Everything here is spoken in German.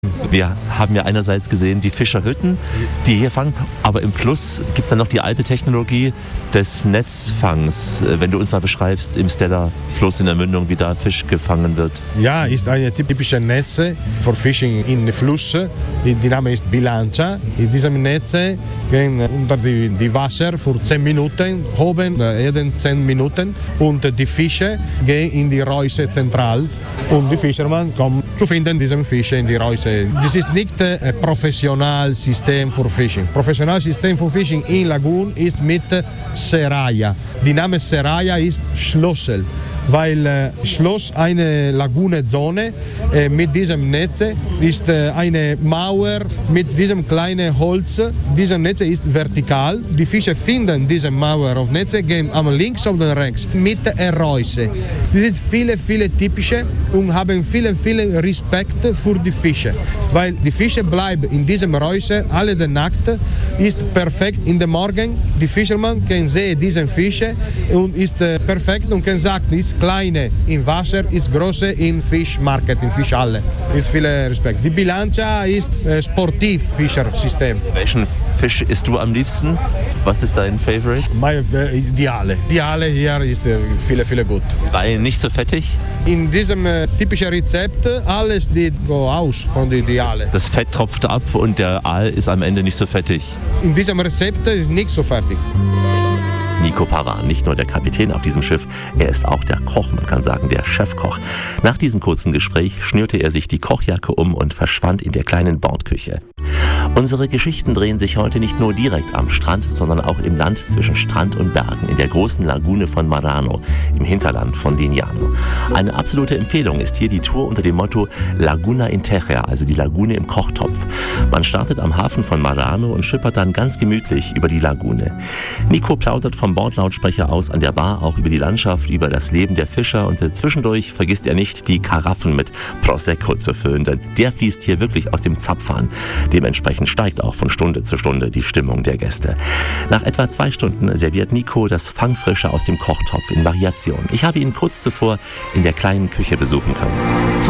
Wir haben ja einerseits gesehen die Fischerhütten, die hier fangen, aber im Fluss gibt es dann noch die alte Technologie des Netzfangs. Wenn du uns mal beschreibst, im Stella-Fluss in der Mündung, wie da Fisch gefangen wird. Ja, ist eine typische Netz für Fishing in Fluss. Die Name ist Bilancia. In diesem Netz gehen unter die Wasser für 10 Minuten, oben jeden 10 Minuten und die Fische gehen in die Reuse zentral und die Fischermann kommen zu finden diesen Fische in die Reuse. Das ist nicht ein professionelles System für Fishing. Professionelles System für Fishing in Lagoon ist mit Serraia. Die Name Serraia ist Schlossel, weil Schloss eine Lagunezone mit diesem Netz ist eine Mauer mit diesem kleinen Holz. Dieses Netz ist vertikal. Die Fische finden diese Mauer auf Netz, gehen am links oder rechts mit Reuse. Das ist viele typische und haben viele Respekt für die Fische, weil die Fische bleiben in diesem Reuse alle der Nacht, ist perfekt in der Morgen. Die Fischermann kann sehen diesen Fische und ist perfekt und kann sagen, ist kleine im Wasser, ist große im Fischmarkt, in Fischhalle. Ist viel Respekt. Die Bilancia ist Sportiv-Fischersystem. Welchen Fisch isst du am liebsten? Was ist dein Favorite? Die Aale. Die Aale hier ist viele gut. Weil nicht so fettig? In diesem typischen Rezept, alles geht aus von die Aale. Das Fett tropft ab und der Aal ist am Ende nicht so fettig. In diesem Rezept nicht so fertig. Nico Parra, nicht nur der Kapitän auf diesem Schiff, er ist auch der Koch, man kann sagen der Chefkoch. Nach diesem kurzen Gespräch schnürte er sich die Kochjacke um und verschwand in der kleinen Bordküche. Unsere Geschichten drehen sich heute nicht nur direkt am Strand, sondern auch im Land zwischen Strand und Bergen, in der großen Lagune von Marano, im Hinterland von Lignano. Eine absolute Empfehlung ist hier die Tour unter dem Motto Laguna in Terra, also die Lagune im Kochtopf. Man startet am Hafen von Marano und schippert dann ganz gemütlich über die Lagune. Nico plaudert vom Bordlautsprecher aus an der Bar auch über die Landschaft, über das Leben der Fischer und zwischendurch vergisst er nicht, die Karaffen mit Prosecco zu füllen, denn der fließt hier wirklich aus dem Zapfhahn. Dementsprechend steigt auch von Stunde zu Stunde die Stimmung der Gäste. Nach etwa 2 Stunden serviert Nico das Fangfrische aus dem Kochtopf in Variation. Ich habe ihn kurz zuvor in der kleinen Küche besuchen können.